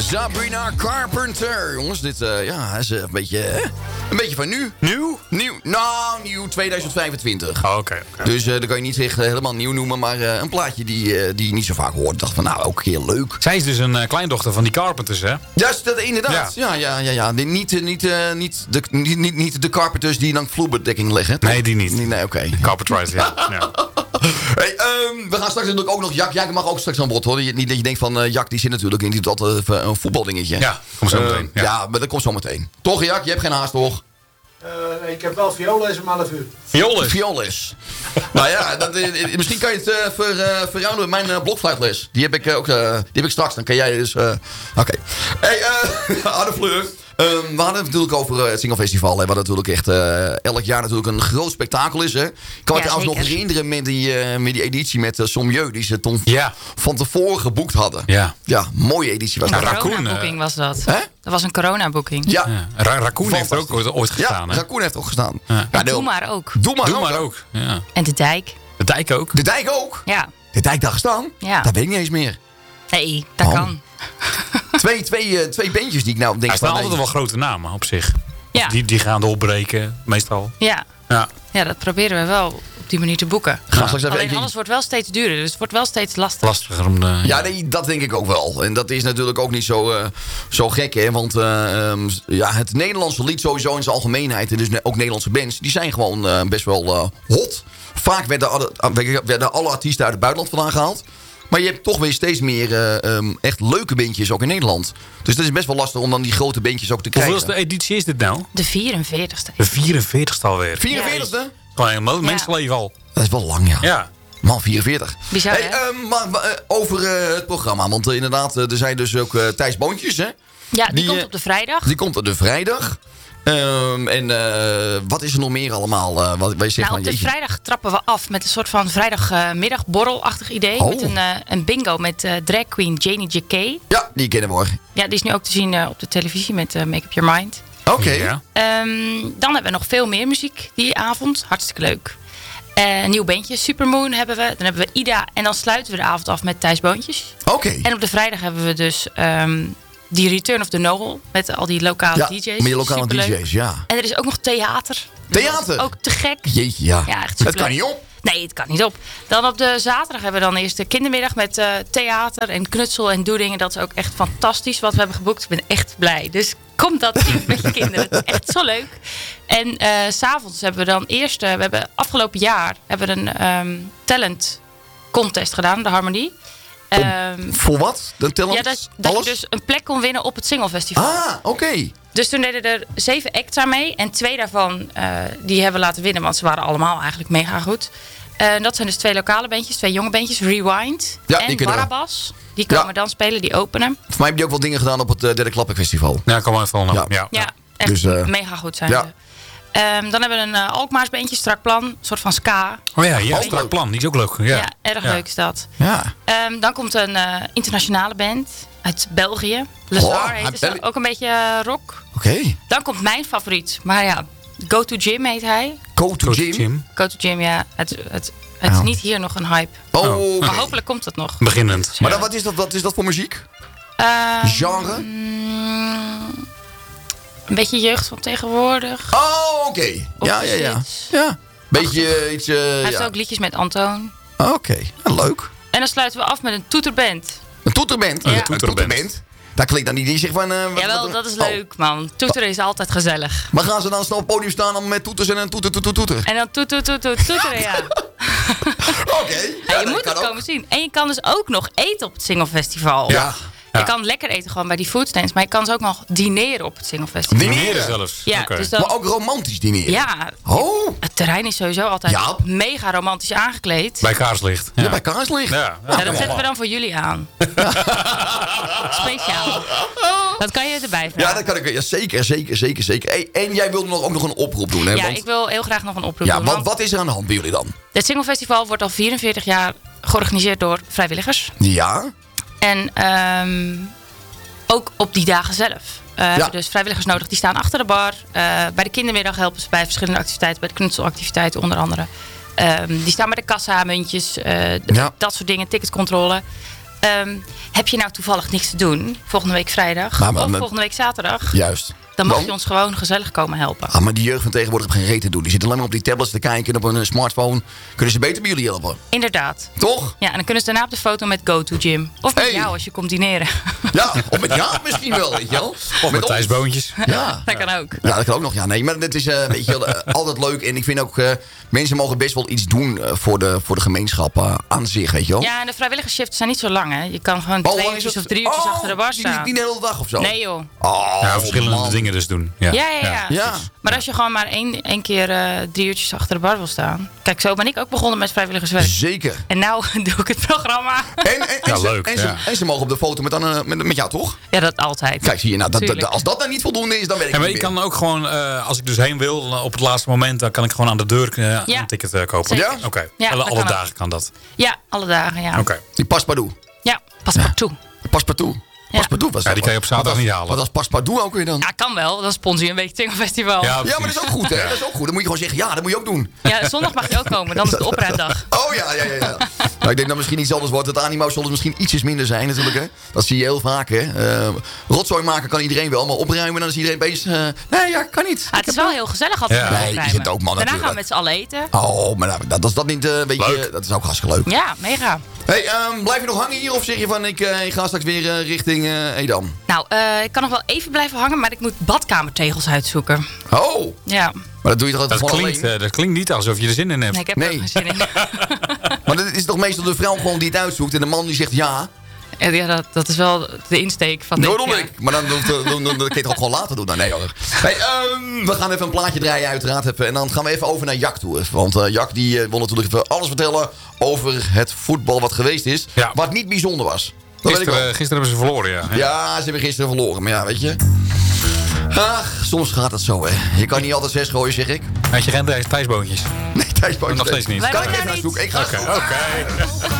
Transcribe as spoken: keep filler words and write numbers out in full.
Sabrina Carpenter. Jongens, dit uh, ja, is een beetje, uh, een beetje van nu. Nieuw? Nieuw. Nou, nieuw tweeduizend vijfentwintig. Oh, oké. Okay, okay. Dus uh, dan kan je niet zeggen helemaal nieuw noemen, maar uh, een plaatje die, uh, die je niet zo vaak hoort. Ik dacht van, nou, ook heel leuk. Zij is dus een uh, kleindochter van die Carpenters, hè? Ja, is dat inderdaad. Ja, ja, ja. ja, ja. Die, niet, uh, niet, uh, niet, de, niet, niet, niet de Carpenters die dan vloerbedekking leggen. Toch? Nee, die niet. Nee, nee oké. Okay. Carpenters, ja. ja. Hey, um, we gaan straks natuurlijk ook nog Jak. Jij mag ook straks aan bod hoor. Niet dat je denkt van uh, Jak, die zit natuurlijk in die dat uh, een voetbaldingetje. Ja, komt zo meteen. Uh, ja. ja, maar dat komt zo meteen. Toch Jak, je hebt geen haast toch? Uh, nee, ik heb wel vioolles om half uur. Vioolles? Vioolles. Nou ja, dat, uh, misschien kan je het uh, ver, uh, verruilen met mijn uh, blokfluitles. Die heb ik uh, ook uh, die heb ik straks. Dan kan jij dus... Uh, Oké. Okay. Hey, uh, Harde Fleur. Um, we hadden het natuurlijk over uh, het Singelfestival. Hè, wat natuurlijk echt uh, elk jaar natuurlijk een groot spektakel is. Hè. Ik kan me ja, trouwens nog herinneren met die, uh, met die editie met uh, Sommieu. Die ze toen ja. van tevoren geboekt hadden. Ja, ja mooie editie was dat. Een corona-boeking was dat. Hè? Dat was een corona-boeking. Ja. ja. Ra Raccoon heeft er ook ooit, ooit gestaan. Ja, Raccoon heeft ook gestaan. Ja. Ja, Doe maar ook. Doe maar Doe ook. Maar ook. Ja. En de Dijk. De Dijk ook. De Dijk ook? Ja. De Dijk daar gestaan? Ja. Dat weet ik niet eens meer. Nee, dat oh. kan. Twee, twee, uh, twee bandjes die ik nou denk... Hij staan altijd wel grote namen op zich. Ja. Die, die gaan doorbreken, meestal. Ja. Ja. Ja, dat proberen we wel op die manier te boeken. Ja. Alleen eentje... alles wordt wel steeds duurder, dus het wordt wel steeds lastiger. Lastiger om de... Ja, ja nee, dat denk ik ook wel. En dat is natuurlijk ook niet zo, uh, zo gek, hè. Want uh, um, ja, het Nederlandse lied sowieso in zijn algemeenheid... en dus ook Nederlandse bands, die zijn gewoon uh, best wel uh, hot. Vaak werden alle, werden alle artiesten uit het buitenland vandaan gehaald. Maar je hebt toch weer steeds meer uh, um, echt leuke bandjes ook in Nederland. Dus dat is best wel lastig om dan die grote bandjes ook te krijgen. Hoeveelste editie is dit nou? De vierenveertigste. De vierenveertigste alweer. vierenveertigste? Gewoon een ja. mensenleven al. Dat is wel lang, ja. Ja. Man, vierenveertig. Bizar, hey, uh, maar, uh, over uh, het programma. Want uh, inderdaad, uh, er zijn dus ook uh, Thijs Boontjes, hè? Ja, die, die komt op de vrijdag. Die komt op de vrijdag. Um, en uh, wat is er nog meer allemaal? Uh, wat, wat je nou, op de jeetje. vrijdag trappen we af met een soort van vrijdagmiddagborrelachtig idee. Oh. Met een, uh, een bingo met uh, drag queen Janie J K. Ja, die kennen we hoor. Ja, die is nu ook te zien uh, op de televisie met uh, Make Up Your Mind. Oké. Okay. Ja. Um, dan hebben we nog veel meer muziek die avond. Hartstikke leuk. Uh, een nieuw bandje, Supermoon hebben we. Dan hebben we Ida. En dan sluiten we de avond af met Thijs Boontjes. Oké. Okay. En op de vrijdag hebben we dus... Um, die Return of the Noble met al die lokale ja, D J's. Met je lokale Superleuk. D J's, ja. En er is ook nog theater. Theater? Ook te gek. Jeetje, ja. ja echt dat kan niet op. Nee, het kan niet op. Dan op de zaterdag hebben we dan eerst de kindermiddag met uh, theater en knutsel en doedingen. Dat is ook echt fantastisch wat we hebben geboekt. Ik ben echt blij. Dus kom dat zien met je kinderen. Het is echt zo leuk. En uh, 's avonds hebben we dan eerst... Uh, we hebben afgelopen jaar hebben we een um, talent contest gedaan, de Harmonie. Um, voor wat? De talent? Ja, dat, dat je dus een plek kon winnen op het Singelfestival. Ah, oké. Okay. Dus toen deden er zeven acts aan mee. En twee daarvan uh, die hebben we laten winnen. Want ze waren allemaal eigenlijk mega goed. Uh, dat zijn dus twee lokale bandjes. Twee jonge bandjes. Rewind ja, en Barabbas. Die komen ja. dan spelen. Die openen. Voor mij heb je ook wel dingen gedaan op het uh, Derde Klappik Festival. Ja, kom maar van. Ja. Ja, ja, echt dus, uh, mega goed zijn ja. ze. Um, dan hebben we een uh, Alkmaars bandje, Strak Plan. Een soort van ska. Oh ja, ja Strak Plan. Die is ook leuk. Ja, ja erg ja. leuk is dat. Ja. Um, dan komt een uh, internationale band uit België. Lazar oh, heet ze. Ook een beetje uh, rock. Oké. Okay. Dan komt mijn favoriet. Maar ja, Go To Gym heet hij. Go To Gym? Gym. Go To Gym, ja. Het, het, het oh. is niet hier nog een hype. Oh, okay. Maar hopelijk komt het nog. Beginnend. Dus, maar dan, wat, is dat, wat is dat voor muziek? Uh, Genre? Mm, Een beetje jeugd van tegenwoordig. Oh, oké. Okay. Ja, ja, ja. ja. Beetje iets... Uh, Hij heeft ja. ook liedjes met Antoon. Oké, okay. ja, leuk. En dan sluiten we af met een toeterband. Een toeterband? Ja. Een toeterband. Dat klinkt dan niet die zich van... Uh, Jawel, wat, dat is oh. leuk, man. Toeteren is altijd gezellig. Maar gaan ze dan snel op het podium staan met toeters en een toeter, toeter, toeter? En dan toeter, toeter, toeteren, ja. Oké. Okay. Ja, Ja, je moet het ook. komen zien. En je kan dus ook nog eten op het Singelfestival. Ja. Je ja. kan lekker eten gewoon bij die foodstands. Maar je kan dus ook nog dineren op het Singelfestival. Dineren zelfs? Ja, okay. dus dan, maar ook romantisch dineren? Ja. Oh. Het terrein is sowieso altijd ja. mega romantisch aangekleed. Bij kaarslicht. Ja, ja bij kaarslicht. Ja, ja. Ja, dat zetten we dan voor jullie aan. Speciaal. Dat kan je erbij vragen. Ja, dat kan ik. Ja, zeker, zeker, zeker, zeker. Hey, en jij wilde nog ook nog een oproep doen, hè? Ja, want, ik wil heel graag nog een oproep ja, doen. wat, Want wat is er aan de hand bij jullie dan? het Singelfestival wordt al vierenveertig jaar georganiseerd door vrijwilligers. Ja. En um, ook op die dagen zelf. Uh, ja. Hebben we dus vrijwilligers nodig die staan achter de bar. Uh, bij de kindermiddag helpen ze bij verschillende activiteiten. Bij de knutselactiviteiten onder andere. Um, die staan bij de kassa, muntjes. Uh, ja. Dat soort dingen, ticketcontrole. Um, heb je nou toevallig niks te doen? Volgende week vrijdag Maar, maar, of maar- volgende week zaterdag? Juist. Dan mag Want- je ons gewoon gezellig komen helpen. Ah, maar die jeugd van tegenwoordig heeft geen reet te doen. Die zitten alleen maar op die tablets te kijken en op een eh, smartphone. Kunnen ze beter bij jullie helpen? Inderdaad. Toch? Ja, en dan kunnen ze daarna op de foto met GoToGym. Of met Hey. jou als je komt dineren. Ja, of met ja misschien wel, weet je wel. Of met ons. Thijs Boontjes. Ja. Dat kan ook. Ja, dat kan ook nog. Ja, nee, maar het is eh, weet je, wel, eh, altijd leuk. En ik vind ook, eh, mensen mogen best wel iets doen eh, voor, de, voor de gemeenschap eh, aan zich, weet je wel. Ja, en de vrijwilligersshifts zijn niet zo lang, hè. Je kan gewoon Oh, twee lang is uurtjes het? of drie uurtjes Oh, achter de bar die- staan. Die, die de hele dag of zo? Nee, joh. Oh, Ja, verschillende man. dingen dus doen. Ja, Ja, ja, ja. Ja. Maar als je gewoon maar één, één keer eh, drie uurtjes achter de bar wil staan. Kijk, zo ben ik ook begonnen met vrijwilligerswerk. Zeker. En nou doe ik het programma. En, en, en, Ja, ze, leuk, en, ze, ja. en ze mogen op de foto met, dan, eh, met, met jou, toch? Ja, dat altijd. Kijk, zie je, nou, dat, dat, Tuurlijk. als dat nou niet voldoende is, dan weet ik Ja, maar niet ik meer. kan ook gewoon, eh, als ik dus heen wil, eh, op het laatste moment, dan kan ik gewoon aan de deur eh, Ja. een ticket eh, kopen. Zeker. Ja? Oké, Ja, alle, dat alle kan ook. dagen kan dat. Ja, alle dagen, ja. Oké. Die paspartout. Ja, paspartout. Paspartout. Ja. Paspartout was Ja, die kan je op zaterdag wat niet was- halen. Wat als paspartout ook weer dan? Ja, kan wel. Dan sponsor je een week Tingle Festival. Ja, Ja, maar dat precies. is ook goed, hè? Dat is ook goed. Dan moet je gewoon zeggen, ja, dat moet je ook doen. Ja, zondag mag je ook komen. Dan is het opruimdag. Oh ja, ja, ja. ja. Nou, ik denk dat misschien iets anders wordt. Het animo zal dus misschien ietsjes minder zijn natuurlijk, hè. Dat zie je heel vaak, hè. Uh, rotzooi maken kan iedereen wel, maar opruimen, dan is iedereen bezig. Uh, nee, ja, kan niet. Ah, het is wel heel gezellig altijd Ja. met Nee, opruimen. je zit ook, man, Daarna gaan we natuurlijk. met z'n allen eten. Oh, maar nou, dat, dat is dat niet, uh, weet je, Leuk. dat is ook hartstikke leuk. Ja, mega. Hey, um, blijf je nog hangen hier of zeg je van, ik, uh, ik ga straks weer uh, richting uh, Edam? Nou, uh, ik kan nog wel even blijven hangen, maar ik moet badkamertegels uitzoeken. Oh, Ja, maar dat doe je toch Dat gewoon klinkt, alleen? eh, dat klinkt niet alsof je er zin in hebt. nee, ik heb Nee. er ook geen zin in. Maar dat is toch meestal de vrouw gewoon die het uitzoekt en de man die zegt ja. Ja, dat, dat is wel de insteek van dit Dat bedoel jaar. ik. Maar dan, dan, dan, dan, dan kun je het ook gewoon later doen. Nou, nee hoor. Hey, um, we gaan even een plaatje draaien uiteraard. Even, en dan gaan we even over naar Jack toe. Want uh, Jack die uh, wil natuurlijk even alles vertellen over het voetbal wat geweest is. Ja. Wat niet bijzonder was. Dat weet ik Gisteren, wel. eh, gisteren hebben ze verloren, ja. Ja, ze hebben gisteren verloren. Maar ja, weet je. Ach, soms gaat het zo, hè. Je kan niet altijd zes gooien, zeg ik. Had je geen Thijs- Thijsboontjes? Nee, Thijs Bootje. Nog steeds niet. Wij Kan ik wonen even daar uitzoeken? Ik ga Oké, oké.